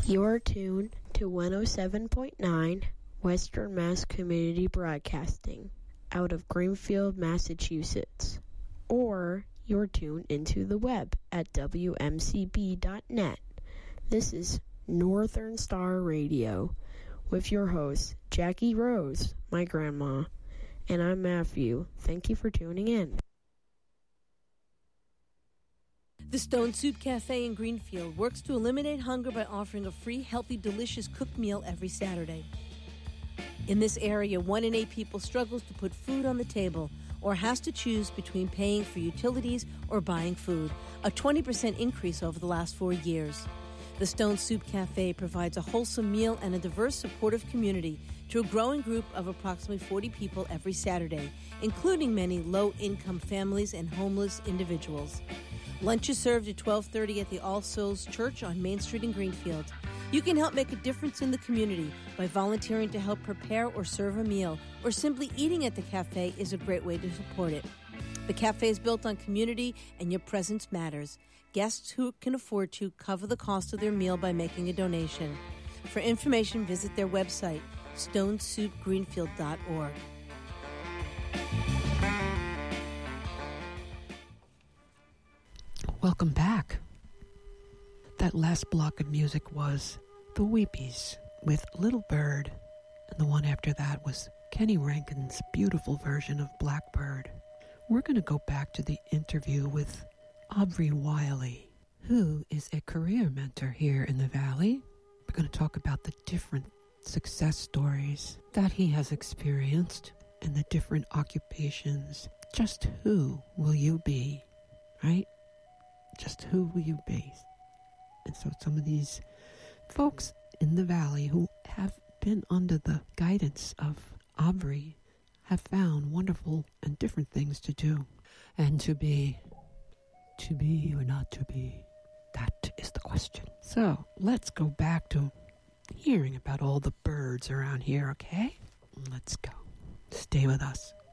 You're tuned to 107.9 Western Mass Community Broadcasting out of Greenfield, Massachusetts. Or you're tuned into the web at WMCB.net. This is Northern Star Radio with your host, Jackie Rose, my grandma, and I'm Matthew. Thank you for tuning in. The Stone Soup Cafe in Greenfield works to eliminate hunger by offering a free, healthy, delicious cooked meal every Saturday. In this area, 1 in 8 people struggles to put food on the table or has to choose between paying for utilities or buying food, a 20% increase over the last 4 years. The Stone Soup Cafe provides a wholesome meal and a diverse, supportive community to a growing group of approximately 40 people every Saturday, including many low-income families and homeless individuals. Lunch is served at 12:30 at the All Souls Church on Main Street in Greenfield. You can help make a difference in the community by volunteering to help prepare or serve a meal, or simply eating at the cafe is a great way to support it. The cafe is built on community, and your presence matters. Guests who can afford to cover the cost of their meal by making a donation. For information, visit their website, stonesoupgreenfield.org. Welcome back. That last block of music was The Weepies with Little Bird, and the one after that was Kenny Rankin's beautiful version of Blackbird. We're going to go back to the interview with Aubrey Wiley, who is a career mentor here in the Valley. We're going to talk about the different success stories that he has experienced and the different occupations. Just who will you be, right? Just who will you be? And so some of these folks in the Valley who have been under the guidance of Aubrey have found wonderful and different things to do. And to be or not to be, that is the question. So let's go back to hearing about all the birds around here, okay? Let's go. Stay with us.